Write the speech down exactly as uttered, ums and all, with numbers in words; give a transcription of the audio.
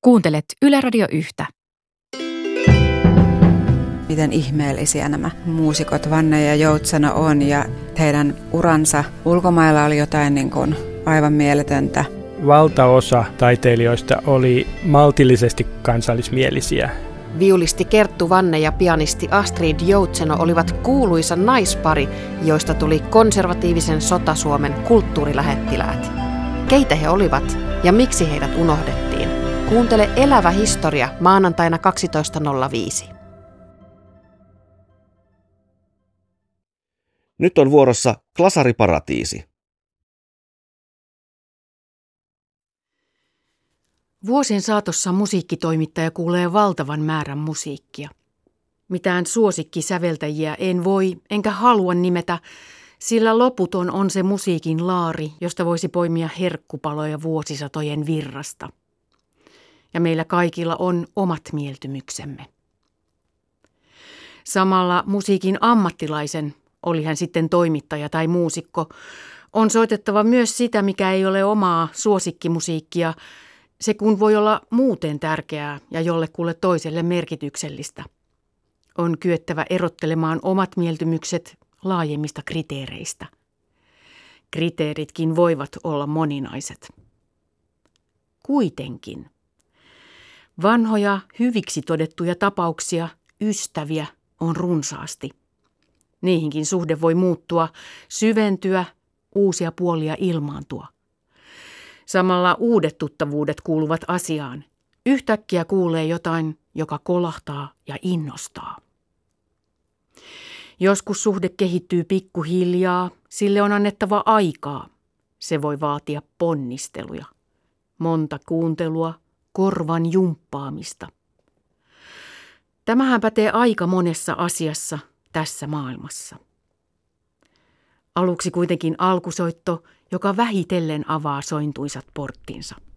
Kuuntelet Yle Radio Yhtä. Miten ihmeellisiä nämä muusikot Vanne ja Joutseno on, ja heidän uransa ulkomailla oli jotain niin kuin aivan mieletöntä. Valtaosa taiteilijoista oli maltillisesti kansallismielisiä. Viulisti Kerttu Vanne ja pianisti Astrid Joutseno olivat kuuluisa naispari, joista tuli konservatiivisen Sota-Suomen kulttuurilähettiläät. Keitä he olivat ja miksi heidät unohdettiin? Kuuntele Elävä historia maanantaina kaksitoista nolla viisi. Nyt on vuorossa Klasariparatiisi. Vuosien saatossa musiikkitoimittaja kuulee valtavan määrän musiikkia. Mitään suosikkisäveltäjiä en voi enkä halua nimetä, sillä loputon on se musiikin laari, josta voisi poimia herkkupaloja vuosisatojen virrasta. Ja meillä kaikilla on omat mieltymyksemme. Samalla musiikin ammattilaisen, oli hän sitten toimittaja tai muusikko, on soitettava myös sitä, mikä ei ole omaa suosikkimusiikkia, se kun voi olla muuten tärkeää ja jollekulle toiselle merkityksellistä. On kyettävä erottelemaan omat mieltymykset laajemmista kriteereistä. Kriteeritkin voivat olla moninaiset. Kuitenkin. Vanhoja, hyviksi todettuja tapauksia, ystäviä on runsaasti. Niihinkin suhde voi muuttua, syventyä, uusia puolia ilmaantua. Samalla uudet tuttavuudet kuuluvat asiaan. Yhtäkkiä kuulee jotain, joka kolahtaa ja innostaa. Joskus suhde kehittyy pikkuhiljaa, sille on annettava aikaa. Se voi vaatia ponnisteluja, monta kuuntelua, korvan jumppaamista. Tämähän pätee aika monessa asiassa tässä maailmassa. Aluksi kuitenkin alkusoitto, joka vähitellen avaa sointuisat porttinsa.